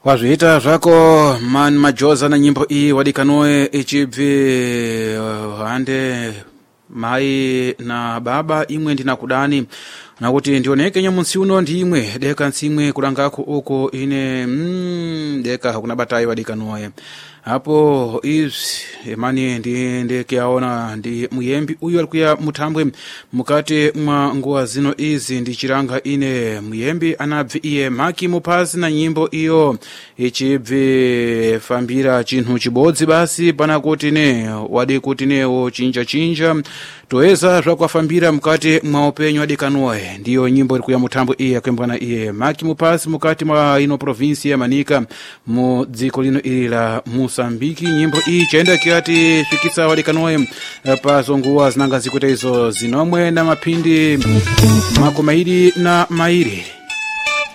Wazviita zvako man majoza na nyimbo iyi wadikanoe ichibvi hande mai na baba imwe ndinakudani nakuti ndioneke nyamunsi uno ndimwe deka nsimwe kulangako uko ine deka hakuna batai wadikanoe hapo imani ndikiaona ndi muyembi uyu alikuya mutambwe mukati mwa nguwa zino izi ndichiranga ine muyembi anabvi iye maki mupazi na nyimbo iyo ichibvi fambira chinhu chibodzi basi pana kuti ne wadi kuti newo chinja toeza zvakwafambira mukati mwa upenyu adikanoe ndiyo nyimbo ilikuya mutambwe iye akwembwana iye maki mupazi mukati mwa ino provinsi ya Manika mu dziko lino ili la Mosambiki. Nyimbo iyi chaenda kiati fikisa wadikanoe pa zonguwa zinanga zikuta izo zinomwe na mapindi makumairi na mairi.